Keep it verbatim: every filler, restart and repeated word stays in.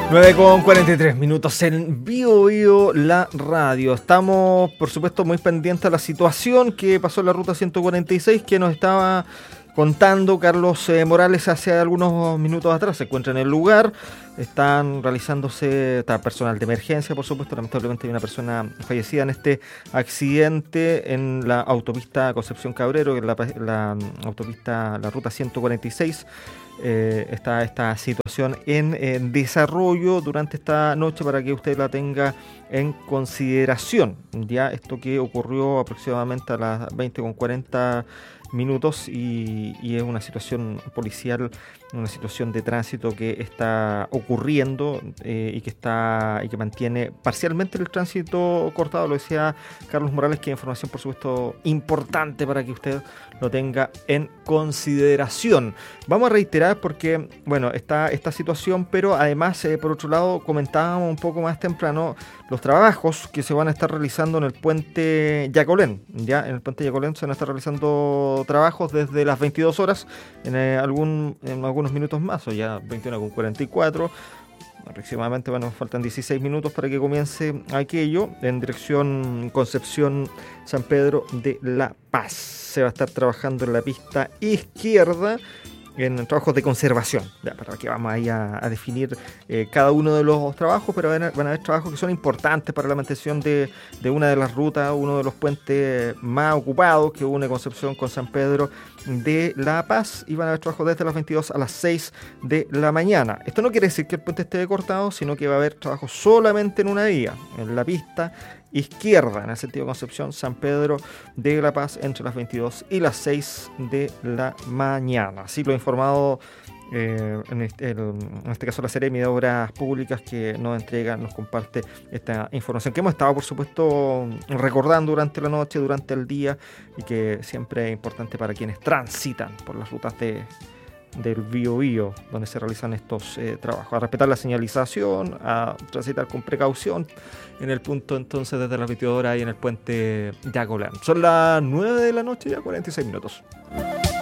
nueve con cuarenta y tres minutos en Bio Bio, la radio. Estamos, por supuesto, muy pendientes de la situación que pasó en la ruta ciento cuarenta y seis, que nos estaba contando Carlos eh, Morales hace algunos minutos atrás. Se encuentra en el lugar, están realizándose, está personal de emergencia, por supuesto. Lamentablemente hay una persona fallecida en este accidente en la autopista Concepción Cabrero, que es la, la autopista, la ruta ciento cuarenta y seis. Eh, está esta situación en, en desarrollo durante esta noche para que usted la tenga en consideración. Ya esto que ocurrió aproximadamente a las veinte con cuarenta minutos y, y es una situación policial, una situación de tránsito que está ocurriendo eh, y que está y que mantiene parcialmente el tránsito cortado. Lo decía Carlos Morales, que es información, por supuesto, importante para que usted lo tenga en consideración. Vamos a reiterar porque, bueno, está esta situación, pero además, eh, por otro lado, comentábamos un poco más temprano los trabajos que se van a estar realizando en el puente Yacolén. Ya en el puente Yacolén se van a estar realizando trabajos desde las veintidós horas en, eh, algún, en algunos minutos más, o ya veintiuno con cuarenta y cuatro. Aproximadamente, bueno, faltan dieciséis minutos para que comience aquello en dirección Concepción San Pedro de La Paz. Se va a estar trabajando en la pista izquierda en trabajos de conservación, ya, para que vamos ahí a, a definir eh, cada uno de los trabajos, pero van a, van a haber trabajos que son importantes para la mantención de, de una de las rutas, uno de los puentes más ocupados que une Concepción con San Pedro de La Paz, y van a haber trabajos desde las veintidós a las seis de la mañana. Esto no quiere decir que el puente esté cortado, sino que va a haber trabajo solamente en una vía, en la pista izquierda, en el sentido Concepción San Pedro de La Paz, entre las veintidós y las seis de la mañana. Así lo ha informado eh, en, este, el, en este caso la Seremi de Obras Públicas, que nos entrega, nos comparte esta información que hemos estado, por supuesto, recordando durante la noche, durante el día, y que siempre es importante para quienes transitan por las rutas de del Bio Bio, donde se realizan estos eh, trabajos, a respetar la señalización, a transitar con precaución en el punto, entonces, desde las veintidós horas y en el puente Yacolén. Son las nueve de la noche, ya cuarenta y seis minutos.